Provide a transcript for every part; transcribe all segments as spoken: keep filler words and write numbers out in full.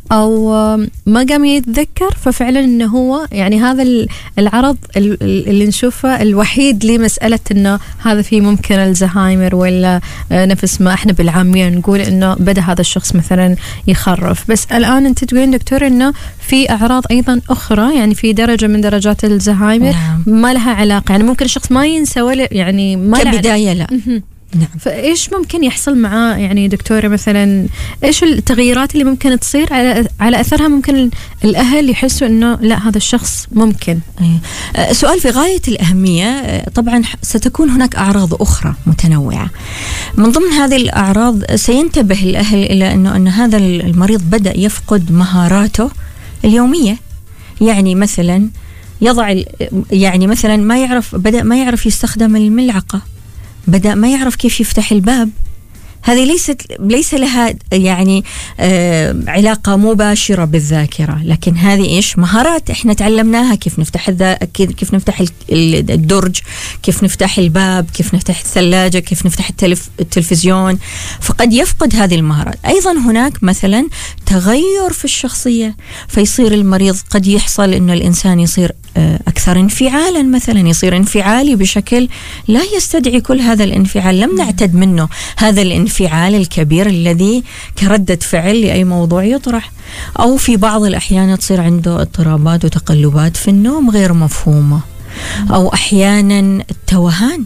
أو ما قام يتذكر، ففعلا إنه هو يعني هذا العرض اللي نشوفه الوحيد لمسألة إنه هذا فيه ممكن الزهايمر، ولا نفس ما إحنا بالعامية نقول إنه بدأ هذا الشخص مثلا يخرف. بس الآن أنت تقولين دكتور إنه في أعراض أيضا أخرى، يعني في درجة من درجات الزهايمر نعم. ما لها علاقة، يعني ممكن الشخص ما ينسى ولا يعني ما كبداية لا نعم. فإيش ممكن يحصل معاه يعني دكتورة؟ مثلا إيش التغييرات اللي ممكن تصير على على أثرها ممكن الأهل يحسوا إنه لا هذا الشخص ممكن؟ سؤال في غاية الأهمية. طبعا ستكون هناك أعراض أخرى متنوعة. من ضمن هذه الأعراض سينتبه الأهل إلى إنه أن هذا المريض بدأ يفقد مهاراته اليومية. يعني مثلا يضع يعني مثلا ما يعرف بدأ ما يعرف يستخدم الملعقة، بدأ ما يعرف كيف يفتح الباب. هذه ليست ليس لها يعني آه علاقة مباشرة بالذاكرة، لكن هذه إيش مهارات إحنا تعلمناها، كيف نفتح الذا كيف نفتح الدرج، كيف نفتح الباب، كيف نفتح الثلاجة، كيف نفتح التلف التلفزيون. فقد يفقد هذه المهارات. أيضا هناك مثلا تغير في الشخصية، فيصير المريض قد يحصل إنه الإنسان يصير أكثر انفعالا، مثلا يصير انفعالي بشكل لا يستدعي كل هذا الانفعال، لم نعتد منه هذا الانفعال الكبير الذي كردة فعل لأي موضوع يطرح. أو في بعض الأحيان تصير عنده اضطرابات وتقلبات في النوم غير مفهومة، أو أحيانا التوهان،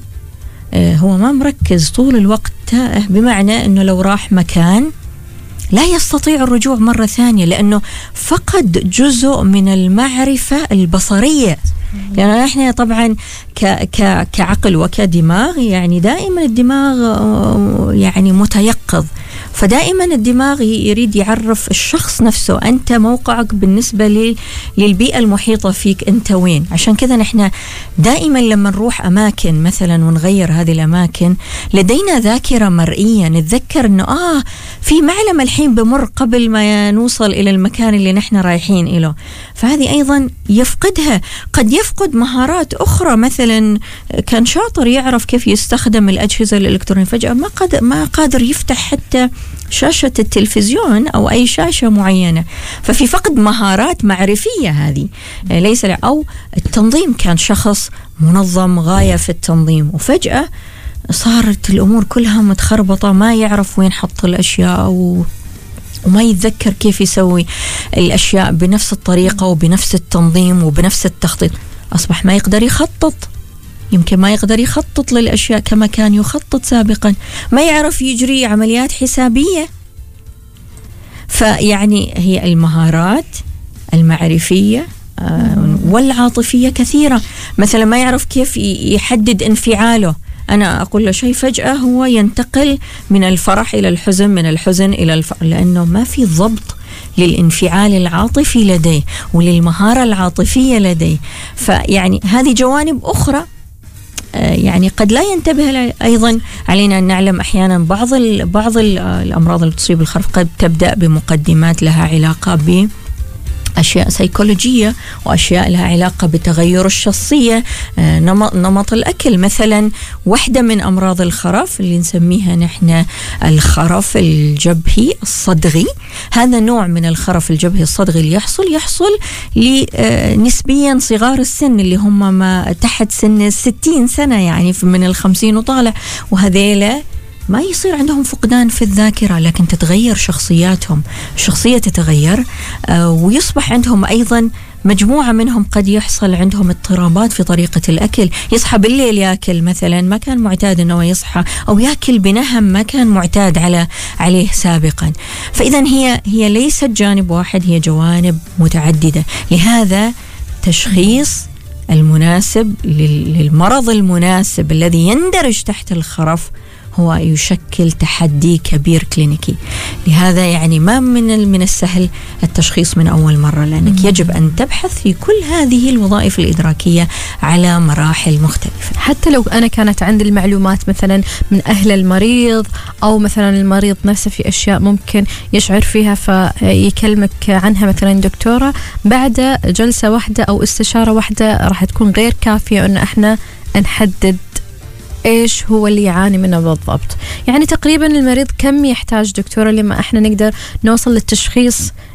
هو ما مركز طول الوقت، تائه، بمعنى أنه لو راح مكان لا يستطيع الرجوع مرة ثانية لأنه فقد جزء من المعرفة البصرية. لأن يعني إحنا طبعا ك ك كعقل وكدماغ يعني دائما الدماغ يعني متيقظ، فدائما الدماغ يريد يعرف الشخص نفسه أنت موقعك بالنسبة للبيئة المحيطة فيك، أنت وين. عشان كذا نحن دائما لما نروح أماكن مثلا ونغير هذه الأماكن لدينا ذاكرة مرئية، نتذكر أنه آه في معلم الحين بمر قبل ما نوصل إلى المكان اللي نحن رايحين إله. فهذه أيضا يفقدها. قد يفقد مهارات أخرى، مثلا كان شاطر يعرف كيف يستخدم الأجهزة الإلكترونية، فجأة ما قادر ما قادر يفتح حتى شاشة التلفزيون أو أي شاشة معينة. ففي فقد مهارات معرفية هذه ليس له. أو التنظيم، كان شخص منظم غاية في التنظيم وفجأة صارت الأمور كلها متخربطة، ما يعرف وين حط الأشياء و وما يتذكر كيف يسوي الأشياء بنفس الطريقة وبنفس التنظيم وبنفس التخطيط. أصبح ما يقدر يخطط، يمكن ما يقدر يخطط للأشياء كما كان يخطط سابقا، ما يعرف يجري عمليات حسابية. فيعني هي المهارات المعرفية والعاطفية كثيرة. مثلا ما يعرف كيف يحدد انفعاله. أنا أقول له شيء فجأة هو ينتقل من الفرح إلى الحزن، من الحزن إلى الفرح، لأنه ما في ضبط للانفعال العاطفي لديه وللمهارة العاطفية لديه. فيعني هذه جوانب أخرى يعني قد لا ينتبه. أيضا علينا أن نعلم أحيانا بعض ال بعض ال الأمراض اللي تصيب الخرف قد تبدأ بمقدمات لها علاقة ب أشياء سيكولوجية وأشياء لها علاقة بتغير الشخصية، نمط, نمط الأكل. مثلا واحدة من أمراض الخرف اللي نسميها نحن الخرف الجبهي الصدغي، هذا نوع من الخرف الجبهي الصدغي اللي يحصل يحصل لنسبيا صغار السن اللي هم ما تحت سن الستين سنة، يعني من الخمسين وطالع. وهذيلا ما يصير عندهم فقدان في الذاكرة، لكن تتغير شخصياتهم، الشخصية تتغير آه ويصبح عندهم أيضا مجموعة منهم قد يحصل عندهم اضطرابات في طريقة الأكل. يصحى بالليل يأكل مثلا ما كان معتاد أنه يصحى، أو يأكل بنهم ما كان معتاد على عليه سابقا. فإذا هي هي ليست جانب واحد، هي جوانب متعددة. لهذا تشخيص المناسب للمرض المناسب الذي يندرج تحت الخرف هو يشكل تحدي كبير كلينيكي. لهذا يعني ما من من السهل التشخيص من أول مرة، لأنك يجب أن تبحث في كل هذه الوظائف الإدراكية على مراحل مختلفة. حتى لو أنا كانت عندي المعلومات مثلا من أهل المريض، أو مثلا المريض نفسه في أشياء ممكن يشعر فيها فيكلمك عنها مثلا دكتورة، بعد جلسة واحدة أو استشارة واحدة راح تكون غير كافية أن احنا نحدد إيش هو اللي يعاني منه بالضبط. يعني تقريبا المريض كم يحتاج دكتورة لما احنا نقدر نوصل للتشخيص